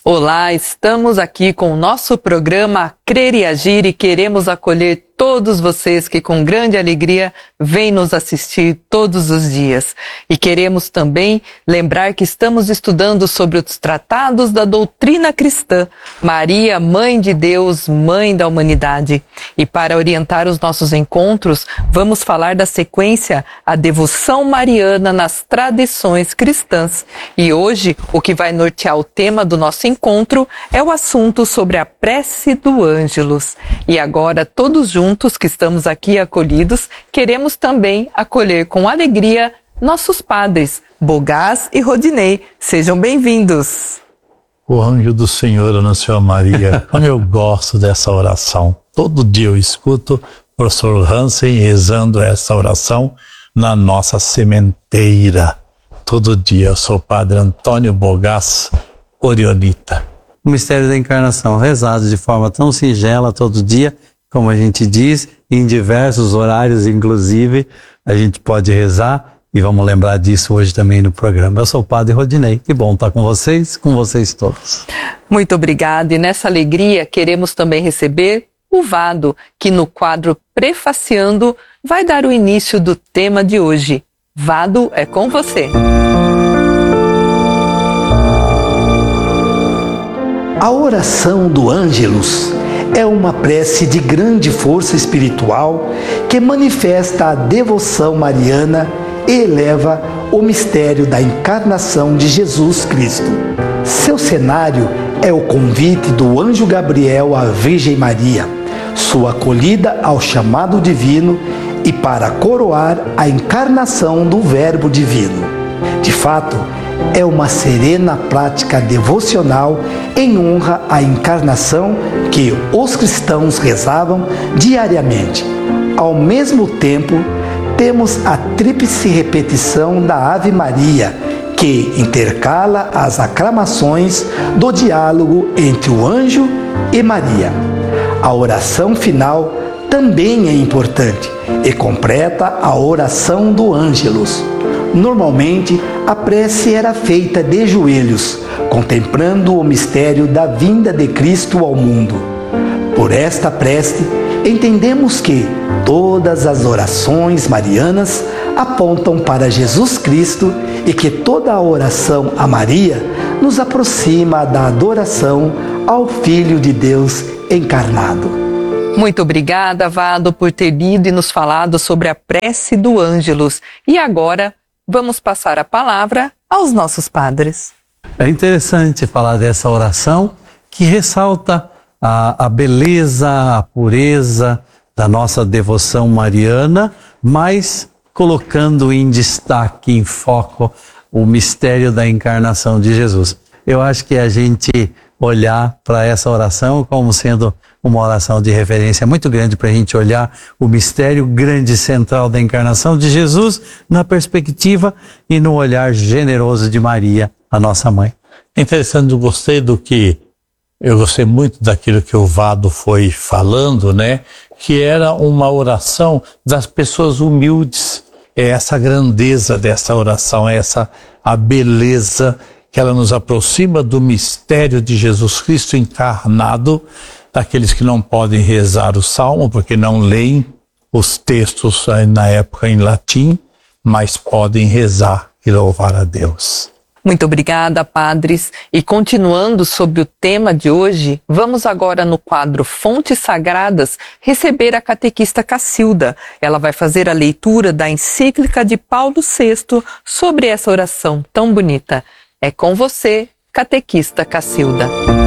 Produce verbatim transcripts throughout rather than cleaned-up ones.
Olá, estamos aqui com o nosso programa Crer e Agir e queremos acolher todos vocês que com grande alegria vêm nos assistir todos os dias. E queremos também lembrar que estamos estudando sobre os tratados da doutrina cristã, Maria, Mãe de Deus, Mãe da Humanidade. E para orientar os nossos encontros, vamos falar da sequência A Devoção Mariana nas Tradições Cristãs. E hoje, o que vai nortear o tema do nosso encontro é o assunto sobre a prece do Ângelus. E agora, todos juntos, que estamos aqui acolhidos, queremos também acolher com alegria nossos padres, Bogás e Rodinei. Sejam bem-vindos. O anjo do Senhor anunciou a Maria. Como eu gosto dessa oração. Todo dia eu escuto o professor Hansen rezando essa oração na nossa sementeira. Todo dia. Eu sou o padre Antônio Bogás, Orionita. O mistério da encarnação, rezado de forma tão singela todo dia, como a gente diz, em diversos horários, inclusive, a gente pode rezar e vamos lembrar disso hoje também no programa. Eu sou o padre Rodinei, que bom estar com vocês, com vocês todos. Muito obrigada, e nessa alegria queremos também receber o Vado, que no quadro Prefaciando vai dar o início do tema de hoje. Vado, é com você. A oração do Ângelus é uma prece de grande força espiritual que manifesta a devoção mariana e eleva o mistério da encarnação de Jesus Cristo. Seu cenário é o convite do anjo Gabriel à Virgem Maria, sua acolhida ao chamado divino e para coroar a encarnação do Verbo divino. De fato, é uma serena prática devocional em honra à encarnação que os cristãos rezavam diariamente. Ao mesmo tempo, temos a tríplice repetição da Ave Maria, que intercala as aclamações do diálogo entre o anjo e Maria. A oração final também é importante e completa a oração do Ângelus. Normalmente, a prece era feita de joelhos, contemplando o mistério da vinda de Cristo ao mundo. Por esta prece, entendemos que todas as orações marianas apontam para Jesus Cristo e que toda a oração a Maria nos aproxima da adoração ao Filho de Deus encarnado. Muito obrigada, Vado, por ter lido e nos falado sobre a prece do Ângelus. E agora, vamos passar a palavra aos nossos padres. É interessante falar dessa oração que ressalta a, a beleza, a pureza da nossa devoção mariana, mas colocando em destaque, em foco, o mistério da encarnação de Jesus. Eu acho que a gente olhar para essa oração como sendo uma oração de referência muito grande para a gente olhar o mistério grande central da encarnação de Jesus na perspectiva e no olhar generoso de Maria, a nossa mãe. Interessante, eu gostei do que, eu gostei muito daquilo que o Vado foi falando, né? Que era uma oração das pessoas humildes. É essa grandeza dessa oração, é essa a beleza que ela nos aproxima do mistério de Jesus Cristo encarnado, daqueles que não podem rezar o salmo, porque não leem os textos na época em latim, mas podem rezar e louvar a Deus. Muito obrigada, padres. E continuando sobre o tema de hoje, vamos agora no quadro Fontes Sagradas receber a catequista Cacilda. Ela vai fazer a leitura da encíclica de Paulo sexto sobre essa oração tão bonita. É com você, catequista Cacilda.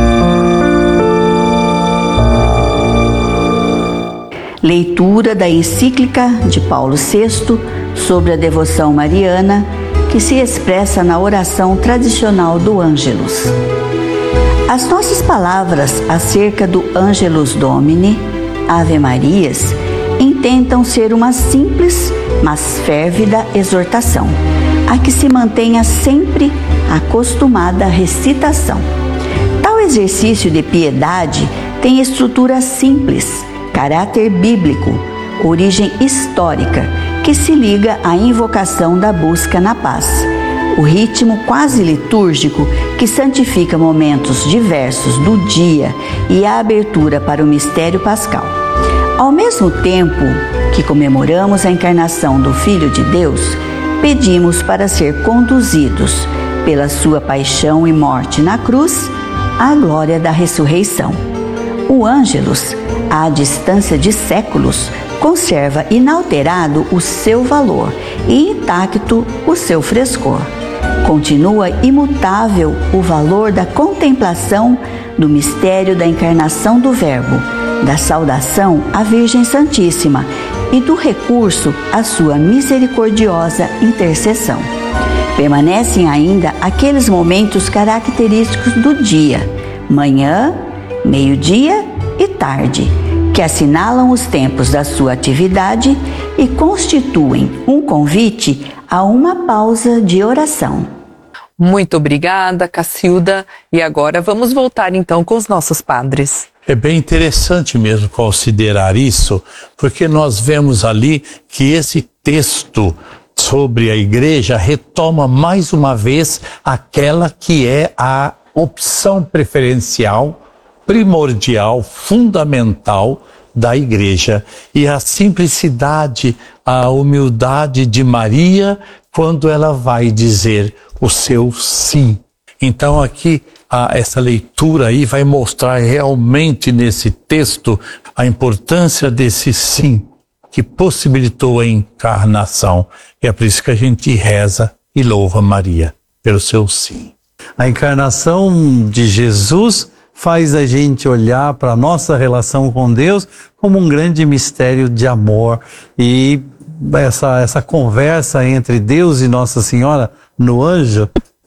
Leitura da encíclica de Paulo sexto sobre a devoção mariana, que se expressa na oração tradicional do Ângelus. As nossas palavras acerca do Ângelus Domini, Ave Marias, intentam ser uma simples, mas férvida exortação, a que se mantenha sempre acostumada recitação. Tal exercício de piedade tem estrutura simples, caráter bíblico, origem histórica, que se liga à invocação da busca na paz, o ritmo quase litúrgico que santifica momentos diversos do dia e a abertura para o mistério pascal. Ao mesmo tempo que comemoramos a encarnação do Filho de Deus, pedimos para ser conduzidos pela sua paixão e morte na cruz à glória da ressurreição. O Ângelus, à distância de séculos, conserva inalterado o seu valor e intacto o seu frescor. Continua imutável o valor da contemplação do mistério da encarnação do Verbo, da saudação à Virgem Santíssima e do recurso à sua misericordiosa intercessão. Permanecem ainda aqueles momentos característicos do dia, manhã, meio-dia e tarde, que assinalam os tempos da sua atividade e constituem um convite a uma pausa de oração. Muito obrigada, Cacilda. E agora vamos voltar então com os nossos padres. É bem interessante mesmo considerar isso, porque nós vemos ali que esse texto sobre a igreja retoma mais uma vez aquela que é a opção preferencial, primordial, fundamental da igreja, e a simplicidade, a humildade de Maria quando ela vai dizer o seu sim. Então aqui a, essa leitura aí vai mostrar realmente nesse texto a importância desse sim que possibilitou a encarnação. E é por isso que a gente reza e louva Maria pelo seu sim. A encarnação de Jesus faz a gente olhar para a nossa relação com Deus como um grande mistério de amor. E essa, essa conversa entre Deus e Nossa Senhora no anjo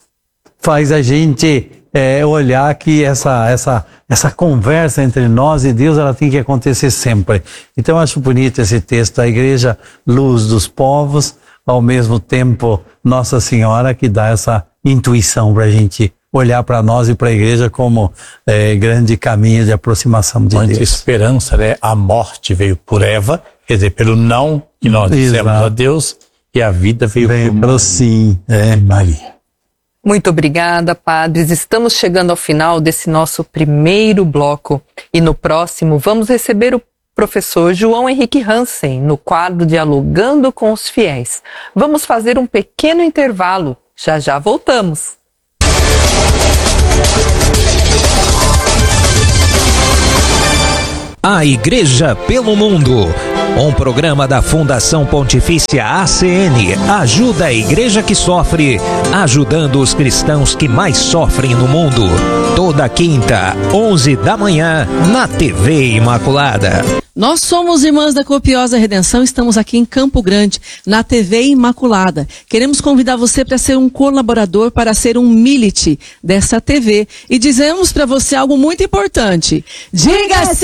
faz a gente é, olhar que essa, essa, essa conversa entre nós e Deus, ela tem que acontecer sempre. Então eu acho bonito esse texto, a igreja luz dos povos, ao mesmo tempo Nossa Senhora que dá essa intuição para a gente olhar para nós e para a igreja como é, grande caminho de aproximação de Muita Deus. esperança, né? A morte veio por Eva, quer dizer, pelo não que nós dissemos Exato. a Deus, e a vida veio, Veio por pelo sim. É. Maria. Muito obrigada, padres. Estamos chegando ao final desse nosso primeiro bloco. E no próximo vamos receber o professor João Henrique Hansen no quadro Dialogando com os Fiéis. Vamos fazer um pequeno intervalo. Já já voltamos. A Igreja pelo Mundo, um programa da Fundação Pontifícia A C N, ajuda a igreja que sofre, ajudando os cristãos que mais sofrem no mundo. Toda quinta, onze da manhã, na T V Imaculada. Nós somos Irmãs da Copiosa Redenção, estamos aqui em Campo Grande, na T V Imaculada. Queremos convidar você para ser um colaborador, para ser um milite dessa T V. E dizemos para você algo muito importante. Diga sim!